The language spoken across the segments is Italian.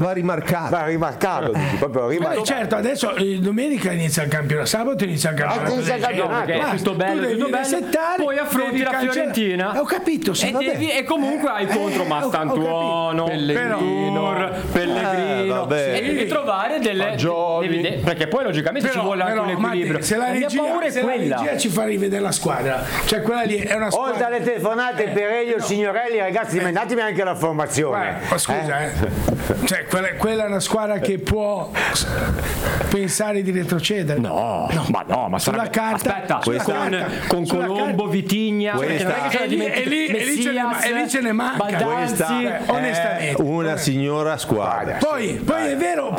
va rimarcato, dici, proprio rimarcato. Certo, adesso domenica inizia il campionato, sabato inizia il campionato. È tutto bello, poi affronti la Fiorentina. Ho capito, e comunque hai contro Mastantuono, Pellegrino, e devi trovare delle perché poi logicamente ci vuole anche un equilibrio. Se la regia ci fa rivedere la squadra, cioè quella lì è una squadra. Oltre alle telefonate per Elio Signorelli, ragazzi, mandatemi anche la formazione. Cioè quella è una squadra che può pensare di retrocedere. Ma sulla carta, con Colombo, Vitigna, e lì ce ne manca. Baldanzi, onestamente, una signora squadra. Poi è vero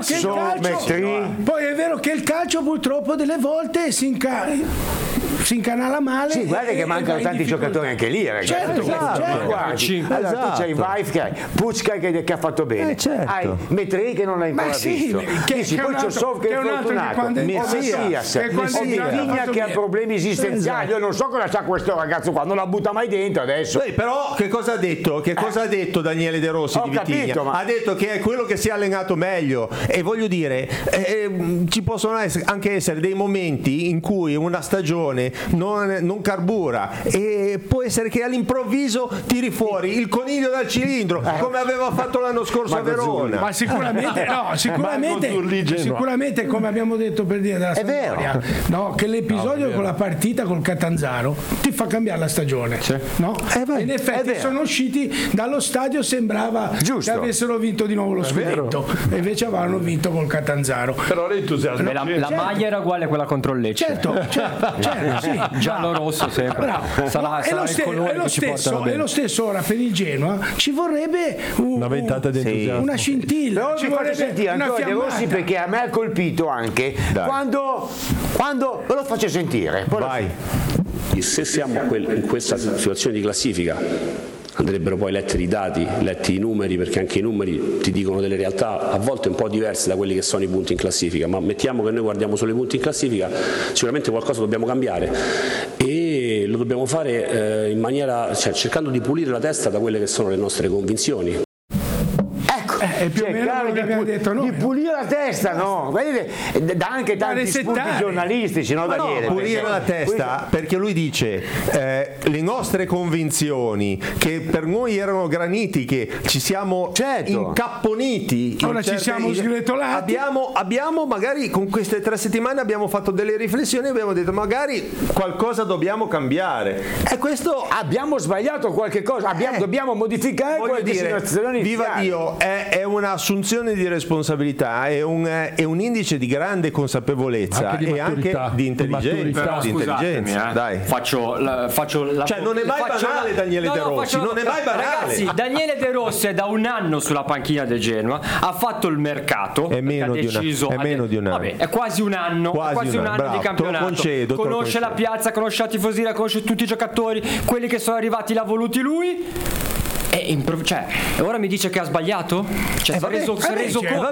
che il calcio purtroppo delle volte si incanala male. Sì, guarda che mancano tanti giocatori anche lì, ragazzi. Certo. Allora tu c'hai Vaifka, Pucka che ha fatto bene, hai Metri che non l'hai ancora visto, poi c'è Sov che è fortunato, Messias, Vitigna che ha problemi esistenziali. Io non so cosa c'ha questo ragazzo qua, non la butta mai dentro adesso. Però che cosa ha detto? Che cosa ha detto Daniele De Rossi di Vitigna? Ha detto che è quello che si è allenato meglio, e voglio dire ci possono anche essere dei momenti in cui una stagione non carbura, e può essere che all'improvviso tiri fuori il coniglio dal cilindro, come aveva fatto l'anno scorso a Verona. Ma sicuramente come abbiamo detto per dire della Sampdoria, che l'episodio con la partita col Catanzaro ti fa cambiare la stagione, no? In effetti sono usciti dallo stadio, sembrava che avessero vinto di nuovo lo scudetto, e invece avevano vinto col Catanzaro. Però l'entusiasmo, la maglia era uguale a quella contro il Lecce. Certo, sì. Giallo rosso sempre. Sarà il colore che ci portano bene. E lo stesso ora per il Genoa ci vorrebbe una ventata di entusiasmo, una scintilla. Però ci vorrebbe sentire Antonio De Rossi, perché a me ha colpito anche quando ve lo faccio sentire. Vai. Se siamo in questa situazione di classifica, andrebbero poi letti i dati, letti i numeri, perché anche i numeri ti dicono delle realtà a volte un po' diverse da quelli che sono i punti in classifica, ma mettiamo che noi guardiamo solo i punti in classifica, sicuramente qualcosa dobbiamo cambiare, e lo dobbiamo fare in maniera, cercando di pulire la testa da quelle che sono le nostre convinzioni. È più o meno quello che abbiamo detto noi. Di pulire la testa, no? Vedete, dà anche tanti spunti giornalistici, no, Daniele? Pulire la testa, perché lui dice le nostre convinzioni, che per noi erano granitiche, ci siamo incapponiti. Ora ci siamo sgretolati. Abbiamo magari con queste 3 settimane abbiamo fatto delle riflessioni e abbiamo detto magari qualcosa dobbiamo cambiare. E questo abbiamo sbagliato qualche cosa, dobbiamo modificare qualche situazione. Viva Dio, è un'assunzione di responsabilità, è un indice di grande consapevolezza e anche di intelligenza. Dai. Faccio la cioè non è mai banale Daniele De Rossi, non è mai banale. Ragazzi, Daniele De Rossi è da un anno sulla panchina del Genoa, ha fatto il mercato, è meno di un anno. Vabbè, è quasi un anno, bravo, di campionato. Conosce la piazza, conosce la tifoseria, conosce tutti i giocatori, quelli che sono arrivati l'ha voluti lui. Cioè, ora mi dice che ha sbagliato? Cioè, si è reso conto.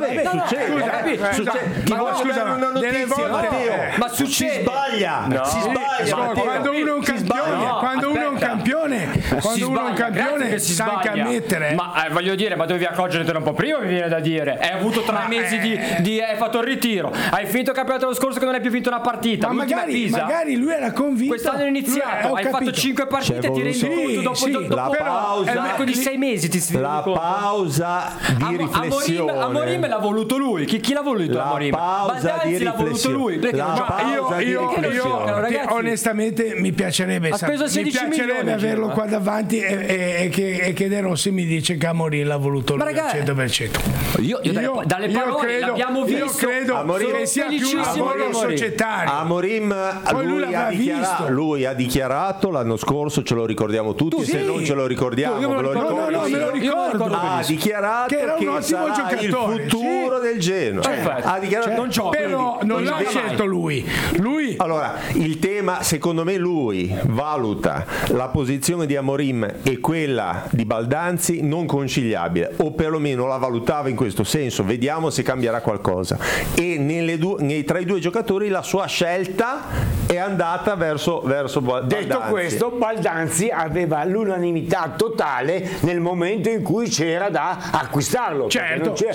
Ma succede. Si sbaglia. Quando uno è un campione, sa anche ammettere. Ma voglio dire, ma dovevi accorgertene un po' prima, mi viene da dire. Hai avuto 3 mesi hai fatto il ritiro. Hai finito il campionato l'anno scorso che non hai più vinto una partita. Ma magari lui era convinto. Quest'anno è iniziato, hai fatto 5 partite, ti rendi conto dopo la pausa di 6 mesi ti si la pausa di riflessione. Amorim l'ha voluto lui. Chi l'ha voluto Amorim? Baldanzi l'ha voluto lui. Io onestamente mi piacerebbe averlo qua davanti e che De Rossi mi dice che Amorim l'ha voluto lui al 100%. Dalle parole l'abbiamo visto. Io credo che sia più un lavoro societario. Amorim lui ha dichiarato l'anno scorso, ce lo ricordiamo tutti, se non ce lo ricordiamo me lo ricordo. Me lo ricordo. Ha dichiarato che era un ottimo giocatore, il futuro del Genoa. Ha dichiarato però non l'ha scelto lui. Allora, il tema, secondo me, lui valuta la posizione di Amorim e quella di Baldanzi non conciliabile, o perlomeno la valutava in questo senso. Vediamo se cambierà qualcosa. E tra i 2 giocatori la sua scelta è andata verso Baldanzi. Detto questo, Baldanzi aveva l'unanimità totale nel momento in cui c'era da acquistarlo. Certo,